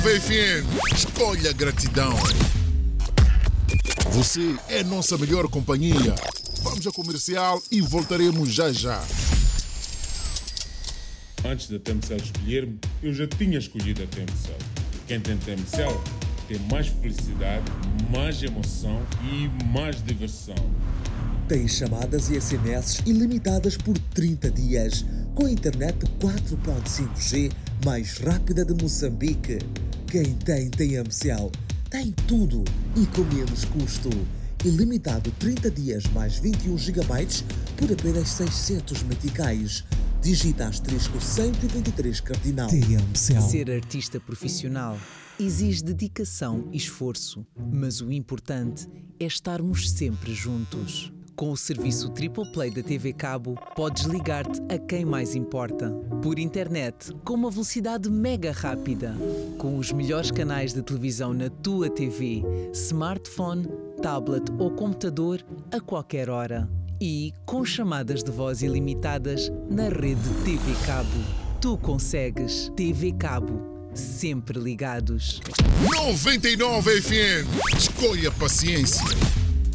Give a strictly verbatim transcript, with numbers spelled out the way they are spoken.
F M, escolha gratidão. Você é nossa melhor companhia. Vamos ao comercial e voltaremos já já. Antes da T M C L escolher-me, eu já tinha escolhido a T M C L. Quem tem T M C L tem mais felicidade, mais emoção e mais diversão. Tem chamadas e S M S ilimitadas por trinta dias, com a internet quatro ponto cinco G mais rápida de Moçambique. Quem tem T M C L tem tudo e com menos custo. Ilimitado trinta dias mais vinte e um gigabytes por apenas seiscentos meticais. Digita asterisco cento e vinte e três cardinal. T M C L. Ser artista profissional exige dedicação e esforço, mas o importante é estarmos sempre juntos. Com o serviço Triple Play da T V Cabo, podes ligar-te a quem mais importa. Por internet, com uma velocidade mega rápida. Com os melhores canais de televisão na tua T V, smartphone, tablet ou computador a qualquer hora. E com chamadas de voz ilimitadas na rede T V Cabo. Tu consegues. T V Cabo. Sempre ligados. noventa e nove F M, escolha paciência.